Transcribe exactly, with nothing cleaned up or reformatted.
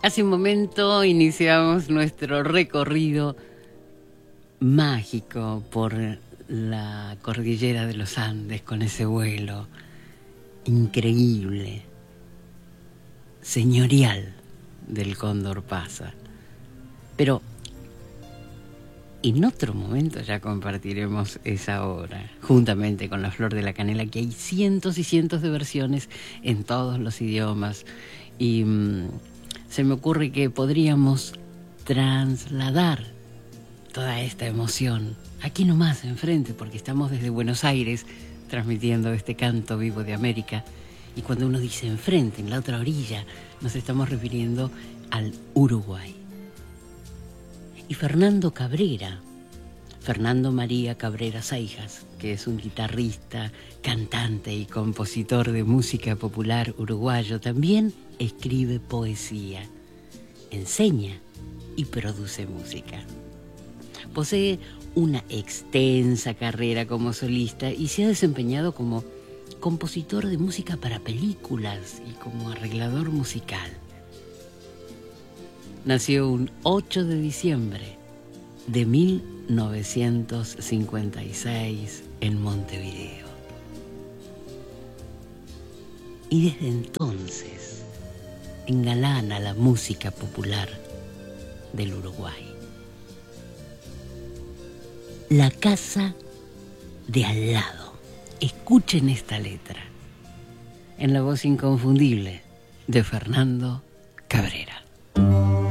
Hace un momento iniciamos nuestro recorrido mágico por la cordillera de los Andes con ese vuelo increíble, señorial del cóndor Pasa. Pero en otro momento ya compartiremos esa obra, juntamente con La Flor de la Canela, que hay cientos y cientos de versiones en todos los idiomas. Y mmm, se me ocurre que podríamos trasladar toda esta emoción aquí nomás enfrente, porque estamos desde Buenos Aires transmitiendo este canto vivo de América. Y cuando uno dice enfrente, en la otra orilla, nos estamos refiriendo al Uruguay. Y Fernando Cabrera, Fernando María Cabrera Seijas, que es un guitarrista, cantante y compositor de música popular uruguayo, también escribe poesía, enseña y produce música. Posee una extensa carrera como solista y se ha desempeñado como compositor de música para películas y como arreglador musical. Nació un ocho de diciembre de mil novecientos cincuenta y seis en Montevideo. Y desde entonces engalana la música popular del Uruguay. La casa de al lado. Escuchen esta letra en la voz inconfundible de Fernando Cabrera.